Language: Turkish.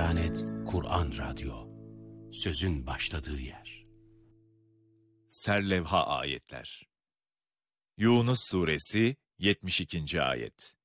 Diyanet Kur'an Radyo, sözün başladığı yer. Serlevha ayetler. Yunus suresi 72. ayet.